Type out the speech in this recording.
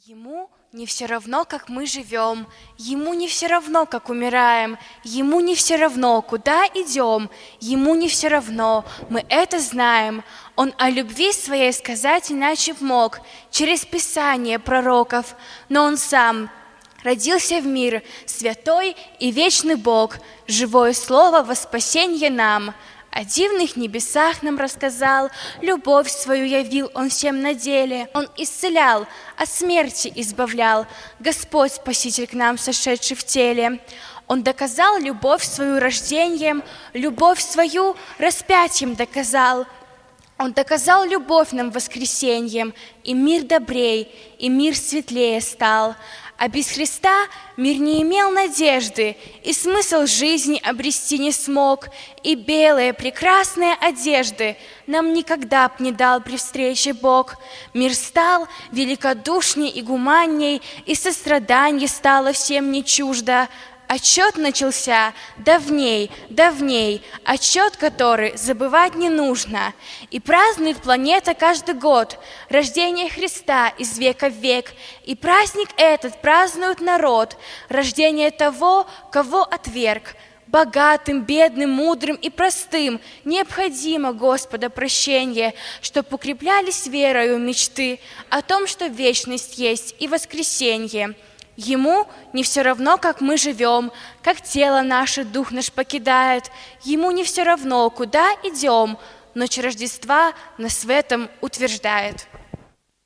Ему не все равно, как мы живем, Ему не все равно, как умираем, Ему не все равно, куда идем, Ему не все равно, мы это знаем. Он о любви своей сказать иначе мог, через Писание пророков, но Он сам родился в мир, святой и вечный Бог, живое слово во спасенье нам. О дивных небесах нам рассказал, любовь свою явил Он всем на деле. Он исцелял, от смерти избавлял, Господь Спаситель к нам, сошедший в теле. Он доказал любовь свою рождением, любовь свою распятием доказал. Он доказал любовь нам воскресеньем, и мир добрей, и мир светлее стал. А без Христа мир не имел надежды, и смысл жизни обрести не смог, и белые прекрасные одежды нам никогда б не дал при встрече Бог. Мир стал великодушней и гуманней, и сострадание стало всем не чуждо. Отчет начался давней, отчет, который забывать не нужно. И празднует планета каждый год рождение Христа из века в век. И праздник этот празднует народ, рождение того, кого отверг. Богатым, бедным, мудрым и простым необходимо Господа прощение, чтоб укреплялись верою мечты о том, что вечность есть и воскресенье. Ему не все равно, как мы живем, как тело наше дух наш покидает. Ему не все равно, куда идем, ночь Рождества нас в этом утверждает.